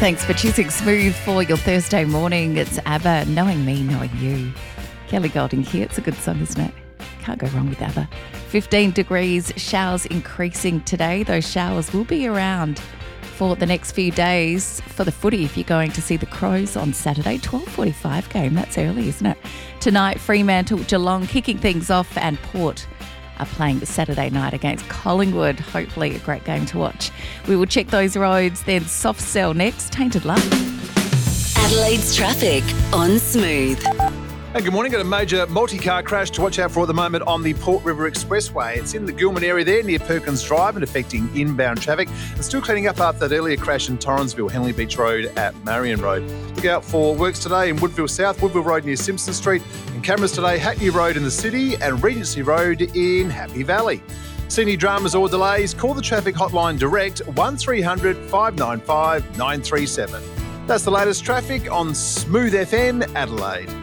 Thanks for choosing Smooth for your Thursday morning. It's ABBA, Knowing Me, Knowing You. Kelly Golding here. It's a good song, isn't it? Can't go wrong with ABBA. 15 degrees, showers increasing today. Those showers will be around for the next few days for the footy if you're going to see the Crows on Saturday. 12:45 game. That's early, isn't it? Tonight, Fremantle, Geelong kicking things off, and Port are playing Saturday night against Collingwood. Hopefully a great game to watch. We will check those roads, then Soft Cell next. Tainted Love. Adelaide's traffic on Smooth. And good morning. Got a major multi-car crash to watch out for at the moment on the Port River Expressway. It's in the Gilman area there near Perkins Drive and affecting inbound traffic. And still cleaning up after that earlier crash in Torrensville, Henley Beach Road at Marion Road. Look out for works today in Woodville South, Woodville Road near Simpson Street, and cameras today, Hackney Road in the city and Regency Road in Happy Valley. See any dramas or delays? Call the traffic hotline direct 1300 595 937. That's the latest traffic on Smooth FM Adelaide.